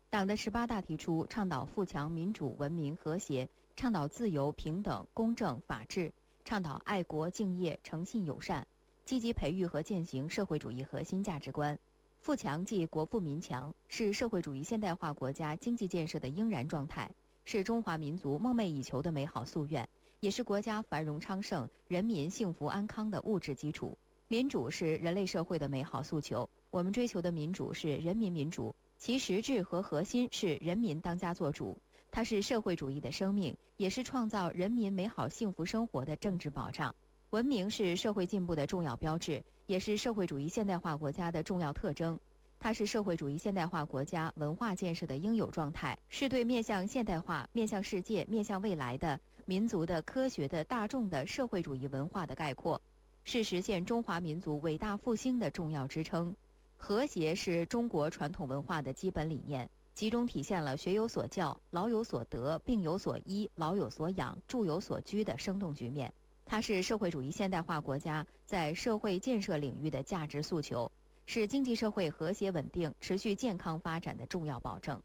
党的18大提出，倡导富强、民主、文明、和谐，倡导自由、平等、公正、法治，倡导爱国、敬业、诚信、友善，积极培育和践行社会主义核心价值观。富强即国富民强，是社会主义现代化国家经济建设的应然状态，是中华民族梦寐以求的美好夙愿，也是国家繁荣昌盛、人民幸福安康的物质基础。民主是人类社会的美好诉求，我们追求的民主是人民民主，其实质和核心是人民当家作主，它是社会主义的生命，也是创造人民美好幸福生活的政治保障。文明是社会进步的重要标志，也是社会主义现代化国家的重要特征。它是社会主义现代化国家文化建设的应有状态，是对面向现代化、面向世界、面向未来的民族的、科学的、大众的社会主义文化的概括，是实现中华民族伟大复兴的重要支撑。和谐是中国传统文化的基本理念，其中体现了学有所教、老有所得、病有所医、老有所养、住有所居的生动局面。它是社会主义现代化国家在社会建设领域的价值诉求，是经济社会和谐稳定、持续健康发展的重要保证。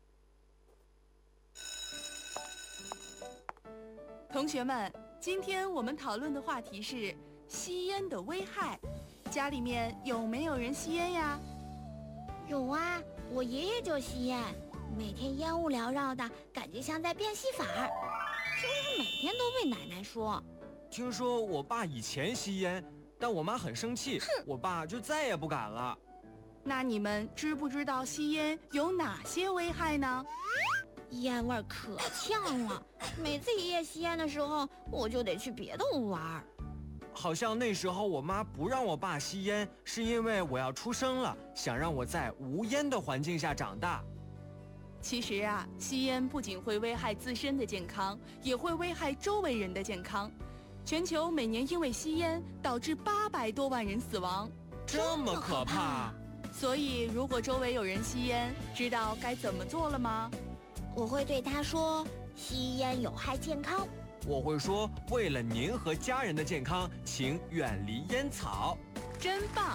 同学们，今天我们讨论的话题是吸烟的危害。家里面有没有人吸烟呀？ 有啊，我爷爷就吸烟，每天烟雾缭绕的，感觉像在变戏法儿，几乎每天都被奶奶说。 听说我爸以前吸烟，但我妈很生气，我爸就再也不敢了。 那你们知不知道吸烟有哪些危害呢？ 烟味可呛了，每次爷爷吸烟的时候，我就得去别的屋玩。 好像那时候我妈不让我爸吸烟，是因为我要出生了，想让我在无烟的环境下长大。 其实啊，吸烟不仅会危害自身的健康，也会危害周围人的健康。全球每年因为吸烟导致800多万人死亡， 这么可怕！ 所以如果周围有人吸烟，知道该怎么做了吗？ 我会对他说，吸烟有害健康。 我会说，为了您和家人的健康，请远离烟草。 真棒！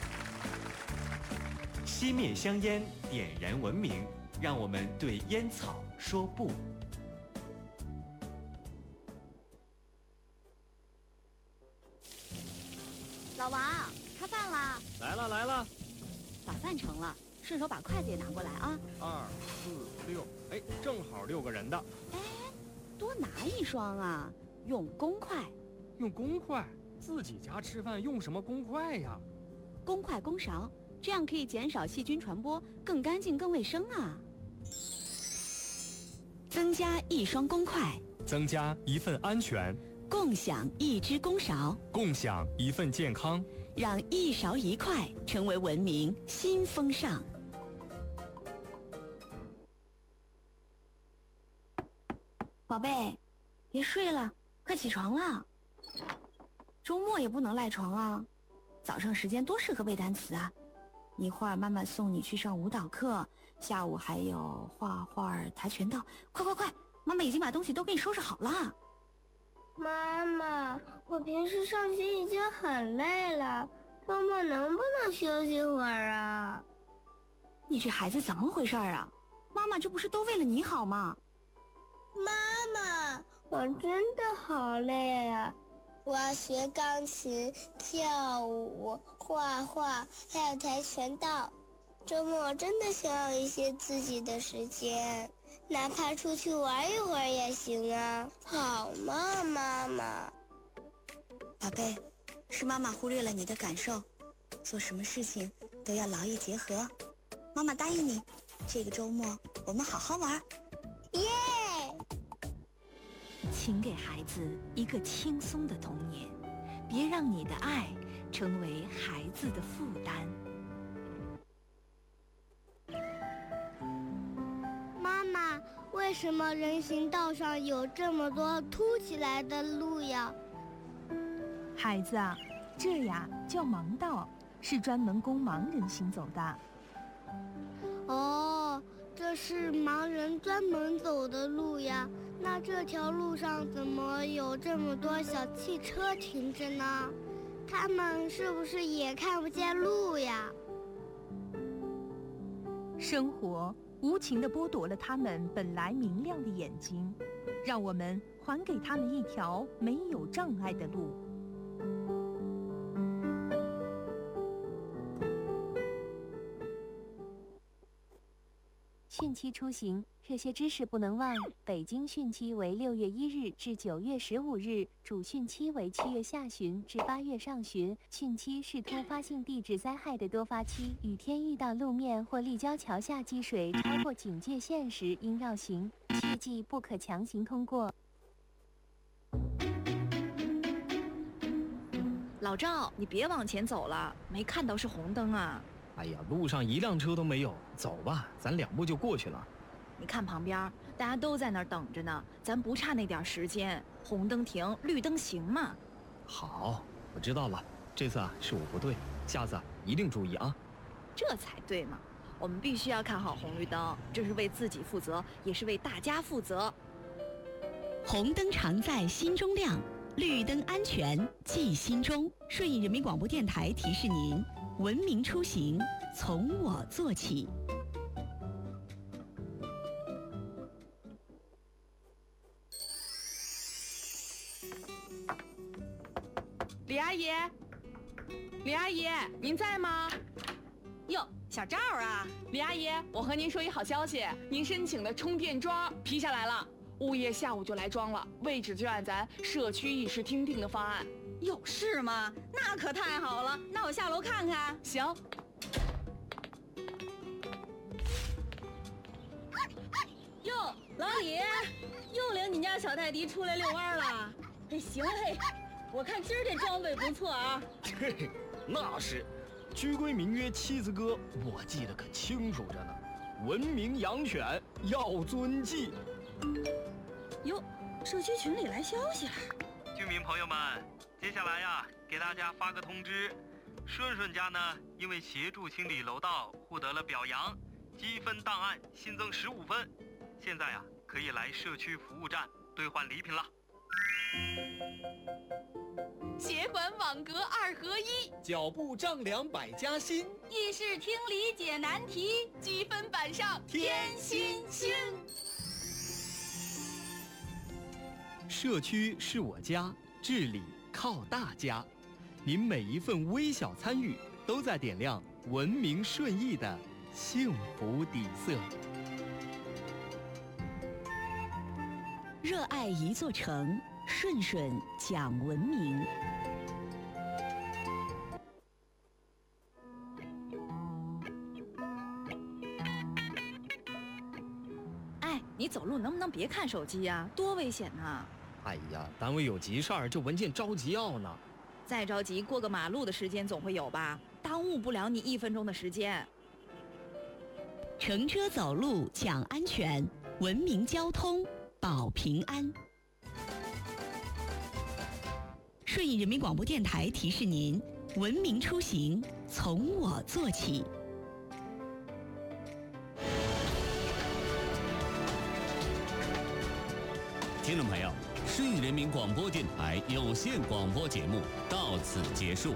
熄灭香烟，点燃文明，让我们对烟草说不。 老王，开饭啦！ 来了， 把饭盛了，顺手把筷子也拿过来啊。 2、4、6，哎，正好6个人的。 哎，多拿一双啊，用公筷。 用公筷？自己家吃饭用什么公筷呀？ 公筷公勺，这样可以减少细菌传播，更干净更卫生啊。增加1双公筷， 增加1份安全， 共享1只公勺， 共享1份健康， 让1勺1筷成为文明新风尚。宝贝，别睡了，快起床了。周末也不能赖床啊，早上时间多适合背单词啊。一会儿妈妈送你去上舞蹈课，下午还有画画、跆拳道。快，妈妈已经把东西都给你收拾好了。 妈妈，我平时上学已经很累了，周末能不能休息会儿啊？ 你这孩子怎么回事啊？妈妈这不是都为了你好吗？ 妈妈，我真的好累啊！我要学钢琴、跳舞、画画，还有跆拳道。周末真的想要一些自己的时间，哪怕出去玩一会儿也行啊。好吗，妈妈？ 宝贝，是妈妈忽略了你的感受，做什么事情都要劳逸结合。妈妈答应你，这个周末我们好好玩。 耶！ 请给孩子一个轻松的童年，别让你的爱成为孩子的负担。 妈妈，为什么人行道上有这么多凸起来的路呀？ 孩子啊，这呀叫盲道，是专门供盲人行走的。 哦，这是盲人专门走的路呀。那这条路上怎么有这么多小汽车停着呢？他们是不是也看不见路呀？ 生活无情地剥夺了他们本来明亮的眼睛，让我们还给他们一条没有障碍的路。 汛期出行，这些知识不能忘。北京汛期为6月1日至9月15日，主汛期为7月下旬至8月上旬。汛期是突发性地质灾害的多发期，雨天遇到路面或立交桥下积水超过警戒线时，应绕行，切记不可强行通过。 老赵，你别往前走了，没看到是红灯啊。 哎呀，路上一辆车都没有，走吧，咱2步就过去了。 你看旁边，大家都在那儿等着呢，咱不差那点时间，红灯停，绿灯行嘛。 好，我知道了，这次是我不对，下次一定注意啊。 这才对嘛，我们必须要看好红绿灯，这是为自己负责，也是为大家负责。 红灯常在心中亮，绿灯安全记心中。顺义人民广播电台提示您：文明出行，从我做起。 李阿姨，李阿姨，您在吗？ 哟，小赵啊， 李阿姨，我和您说一好消息，您申请的充电桩批下来了，物业下午就来装了，位置就按咱社区议事厅定的方案。 有事吗？那可太好了，那我下楼看看。 行。 哟，老李，又领你家小泰迪出来遛弯了。哎，行嘞，我看今儿这装备不错啊。 嘿，那是，居规名约妻子歌，我记得可清楚着呢。文明养犬要遵纪。 哟，社区群里来消息了。 居民朋友们，接下来呀，给大家发个通知，顺顺家呢，因为协助清理楼道获得了表扬，积分档案新增15分，现在呀，可以来社区服务站兑换礼品了。 协管网格2合1， 脚步丈量百家新， 议事厅理解难题， 积分板上添新星。 社区是我家，治理靠大家。您每一份微小参与，都在点亮文明顺义的幸福底色。 热爱一座城，顺顺讲文明。 哎，你走路能不能别看手机呀？多危险呐！ 哎呀，单位有急事儿，这文件着急要呢。 再着急，过个马路的时间总会有吧？耽误不了你1分钟的时间。 乘车走路讲安全，文明交通保平安。顺义人民广播电台提示您：文明出行，从我做起。 听众朋友，顺义人民广播电台有线广播节目到此结束。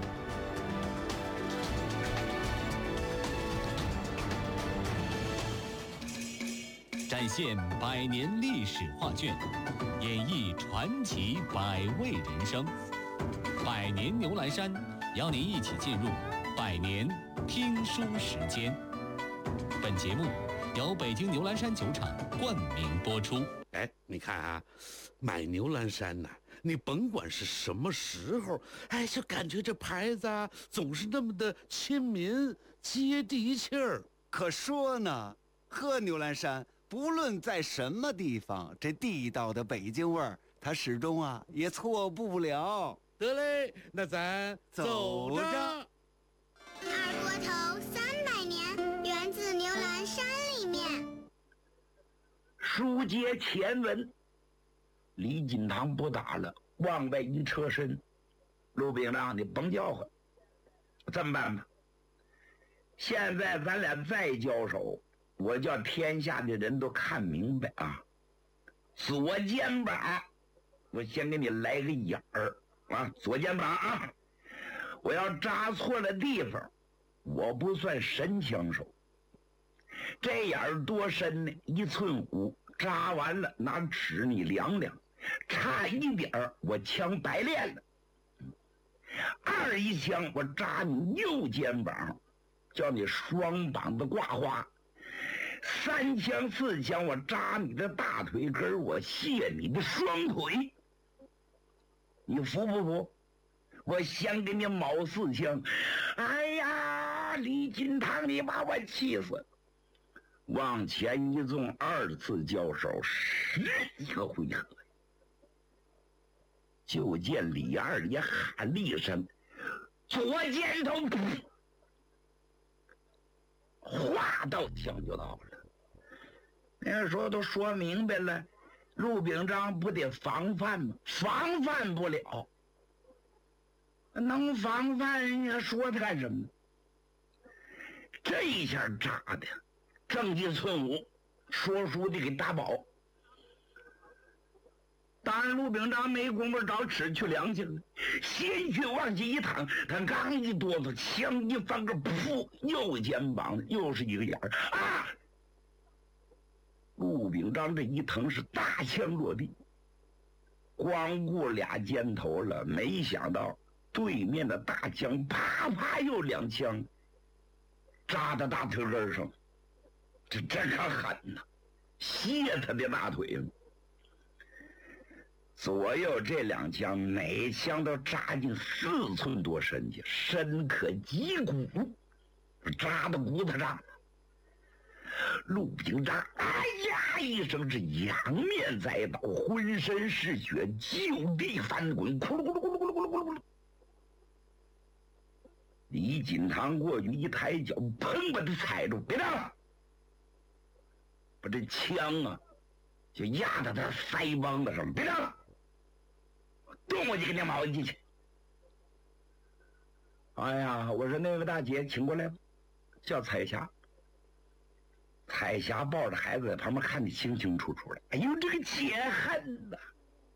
展现100年历史画卷，演绎传奇100味人生。100年牛栏山，邀您一起进入100年听书时间。本节目由北京牛栏山酒厂冠名播出。 哎，你看啊，买牛栏山呐，你甭管是什么时候，哎，就感觉这牌子啊，总是那么的亲民、接地气儿。 可说呢，喝牛栏山，不论在什么地方，这地道的北京味儿，它始终啊也错不了。 得嘞，那咱走着。 二锅头300年，源自牛栏山里面。 书接前文，李金堂不打了，往外一侧身，陆兵长，你甭叫唤，这么办吧？现在咱俩再交手，我叫天下的人都看明白啊！左肩膀，我先给你来个眼儿啊！左肩膀啊！我要扎错了地方，我不算神枪手。 这眼儿多深呢？1寸5，扎完了拿尺你量量，差一点儿我枪白练了。2枪我扎你右肩膀，叫你双膀子挂花。3枪4枪我扎你的大腿根，我卸你的双腿。你服不服？我先给你卯4枪。哎呀，李金堂，你把我气死！往前一纵，2次交手11个回合，就见李二爷喊了一声：“左肩头！”话到枪就到了。那时候都说明白了，陆秉章不得防范吗？防范不了，能防范人家说他干什么？这一下扎的正1寸5，说书的给打饱。当然陆秉章没工夫找尺去量去了，鲜血往下一淌，他刚一哆嗦，枪一翻个噗，右肩膀又是一个眼儿啊！陆秉章这一疼是大枪落地，光顾俩肩头了，没想到对面的大枪啪啪又2枪扎到大腿根上，这可狠呐，卸他的大腿了。左右这2枪，每枪都扎进4寸多深去，深可击骨，扎到骨头上了。陆秉章哎呀一声是仰面栽倒，浑身是血，就地翻滚，咕噜咕噜咕噜咕噜咕噜咕噜咕噜。李锦堂过去一抬脚，砰把他踩住，别动了，把这枪啊就压到他腮帮子上，别动了，动我就给你卯进去。哎呀，我说那位大姐请过来吧，叫彩霞。彩霞抱着孩子在旁边看得清清楚楚的，哎呦，这个解恨呐，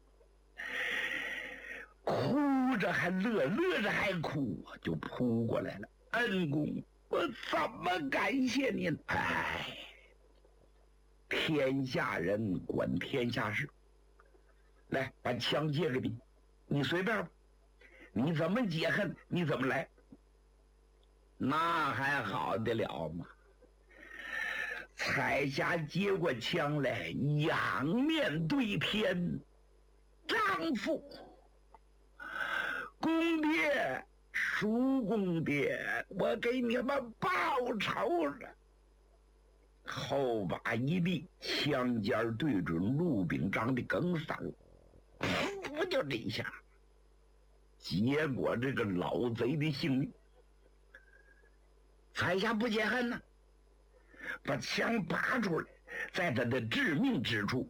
哭着还乐，乐着还哭，就扑过来了。恩公，我怎么感谢您？哎，天下人管天下事，来把枪借给你，你随便吧，你怎么解恨你怎么来，那还好得了吗？彩霞接过枪来，仰面对天，丈夫，公爹，叔公爹，我给你们报仇了。后把一立，枪尖对准陆秉章的梗嗓，噗，就这一下，结果这个老贼的性命。彩霞不解恨呢，把枪拔出来，在他的致命之处，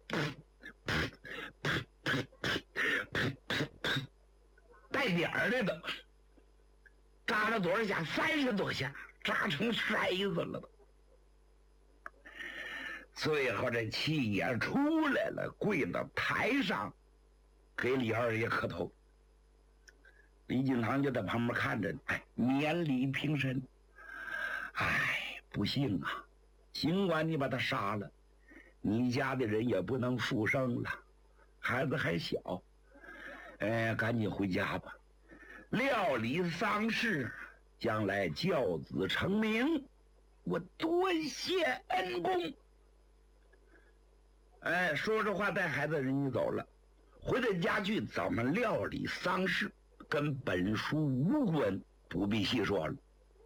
带点儿来的，扎了多少下？30多下，扎成筛子了都。最后这气也出来了，跪到台上，给李二爷磕头。李锦堂就在旁边看着，哎，免礼平身。哎，不幸啊！尽管你把他杀了，你家的人也不能复生了，孩子还小，赶紧回家吧，料理丧事，将来教子成名，我多谢恩公。哎，说这话带孩子人就走了，回到家去怎么料理丧事，跟本书无关，不必细说了。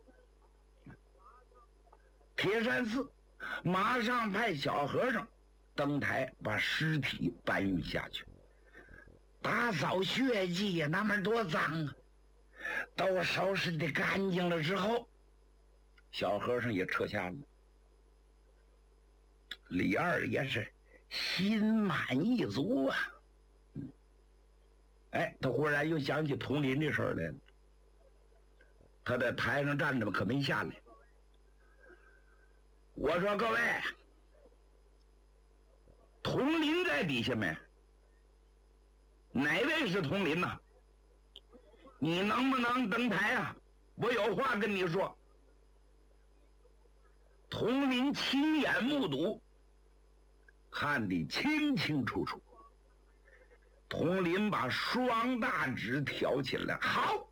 铁山寺马上派小和尚登台，把尸体搬运下去，打扫血迹呀，那么多脏啊，都收拾的干净了之后，小和尚也撤下了。李二爷是心满意足啊。哎，他忽然又想起佟林这事儿来了。他在台上站着可没下来。我说各位，佟林在底下没？哪位是佟林呐？你能不能登台啊？我有话跟你说。 统领亲眼目睹，看得清清楚楚。统领把双大指挑起来，好，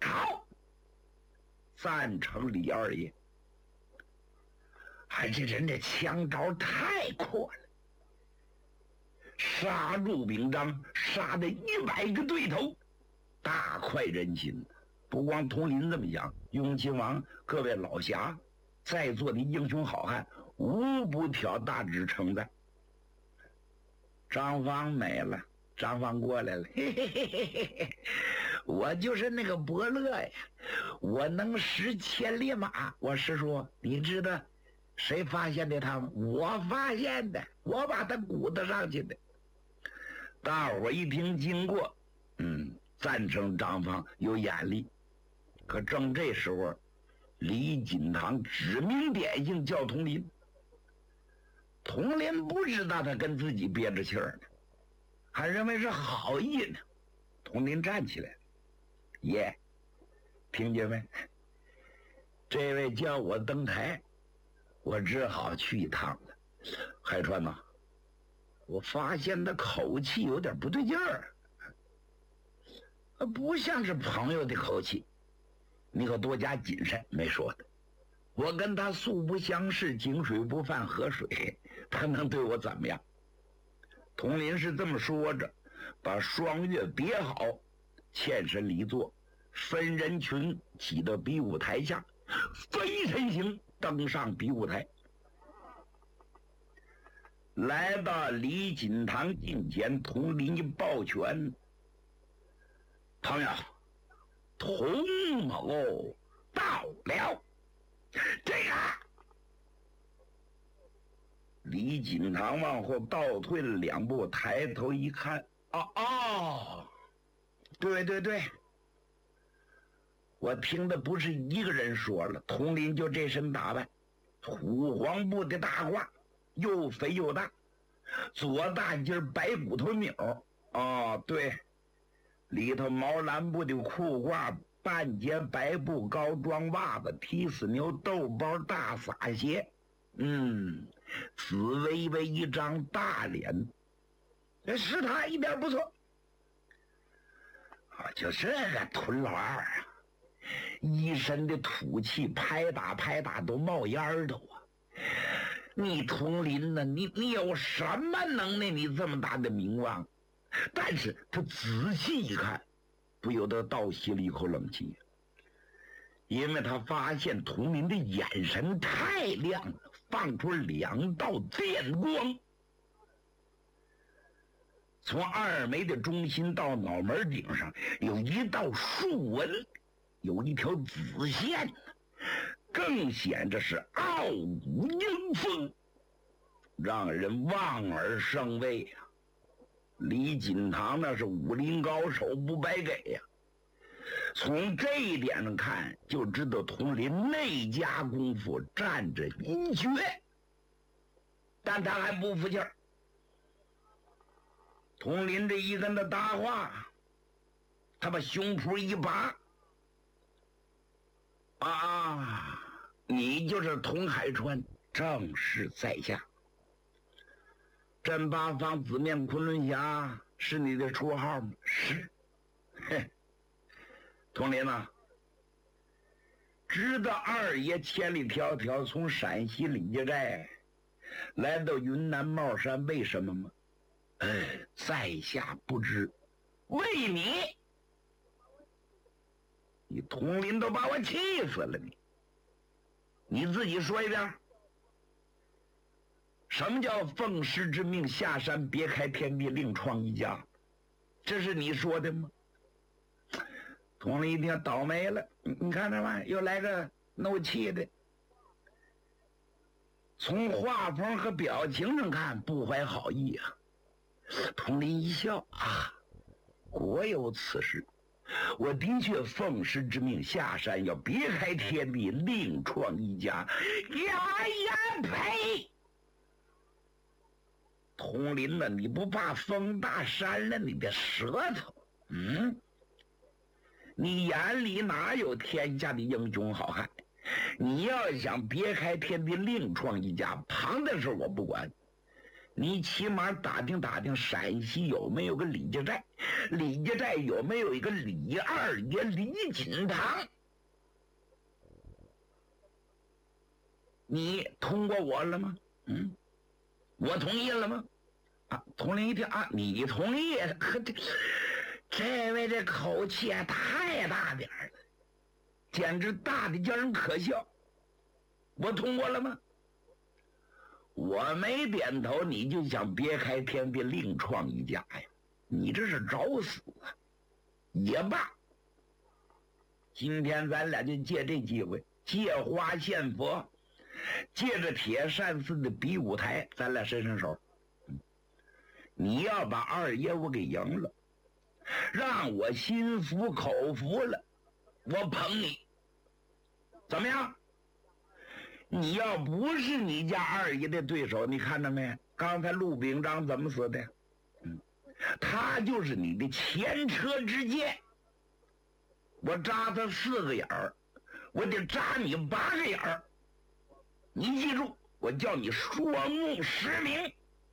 赞成李二爷。这人这枪招太阔了，杀入兵章，杀的100个对头，大快人心。不光统领这么想，雍亲王各位老侠，在座的英雄好汉，无不挑大指称赞。张方没了，张方过来了，嘿嘿嘿嘿嘿，我就是那个伯乐呀，我能识千里马。我师叔，你知道谁发现的他吗？我发现的，我把他鼓捣上去的。大伙一听经过，赞成张方有眼力。可正这时候，李锦堂指名点姓叫统领。统领不知道他跟自己憋着气儿呢，还认为是好意呢。统领站起来了，爷，听见没？这位叫我登台，我只好去一趟了。海川呐，我发现他口气有点不对劲儿，不像是朋友的口气，你可多加谨慎。没说的，我跟他素不相识，井水不犯河水，他能对我怎么样？统领是这么说着，把双月别好，欠身离座，分人群挤到比武台下，飞身行登上比武台，来到李锦堂近前，统领一抱拳：“朋友，童某到了。”这个李锦堂往后倒退了2步，抬头一看，对，我听的不是一个人说了，统领就这身打扮，土黄布的大褂，又肥又大，左大襟白骨头钮，对，里头毛蓝布的裤褂，半截白布高装袜子，踢死牛豆包大撒鞋，紫薇薇一张大脸，是他一点不错。就这个屯老二啊，一身的土气，拍打都冒烟头啊！你统领呢？你有什么能耐？你这么大的名望，但是他仔细一看，不由得倒吸了一口冷气，因为他发现统领的眼神太亮了，放出2道电光，从二眉的中心到脑门顶上有一道竖纹，有一条紫线，更显着是傲骨英风，让人望而生畏呀。李锦堂那是武林高手，不白给呀。从这一点上看，就知道统领内家功夫占着一绝。但他还不服气儿。统领这一跟他搭话，他把胸脯一拔，你就是童海川，正是在下。镇八方紫面昆仑侠是你的绰号吗？是。统领啊，知道二爷千里迢迢从陕西李家寨来到云南帽山为什么吗？在下不知。为你统领都把我气死了，你自己说一遍，什么叫奉师之命下山别开天地另创一家？这是你说的吗？统领一听倒霉了，你看着吧，又来个怒气的。从画风和表情上看，不怀好意啊。统领一笑，果有此事，我的确奉师之命下山，要别开天地另创一家。呀呸！统领呢，你不怕风大扇了你的舌头？你眼里哪有天下的英雄好汉？ 你要想别开天地另创一家，旁的事我不管，你起码打听打听陕西有没有个李家寨，李家寨有没有一个李二爷李锦堂。你通过我了吗？我同意了吗？统领一听你同意，这位这口气太大点了，简直大的叫人可笑。我通过了吗？我没点头，你就想别开天地另创一家呀？你这是找死啊！也罢，今天咱俩就借这机会，借花献佛，借着铁扇寺的比武台，咱俩伸伸手。你要把二爷我给赢了，让我心服口服了，我捧你，怎么样？你要不是你家二爷的对手，你看着没？刚才陆秉章怎么死的？他就是你的前车之鉴。我扎他4个眼儿，我得扎你8个眼儿。你记住，我叫你双目失明。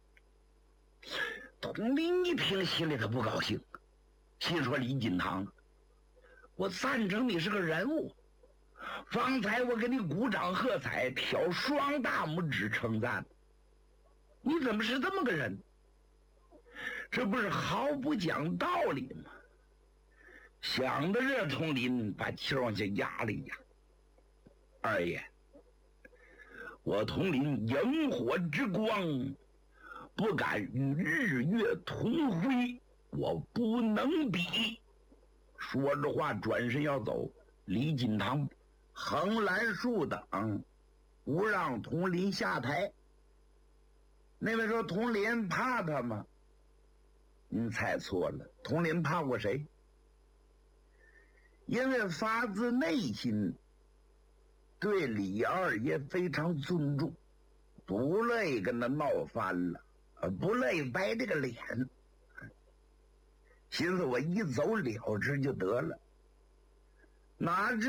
统领一听，心里头不高兴，心说李锦堂，我赞成你是个人物，方才我给你鼓掌喝彩，挑双大拇指称赞，你怎么是这么个人？这不是毫不讲道理吗？想到这，统领把气往下压了一压。二爷，我统领萤火之光，不敢与日月同辉，我不能比。说着话，转身要走。李锦堂横拦竖挡，不让统领下台。那位说统领怕他吗？您猜错了，统领怕过谁？因为发自内心对李二爷非常尊重，不乐意跟他闹翻了，不乐意掰这个脸，寻思我一走了之就得了，哪知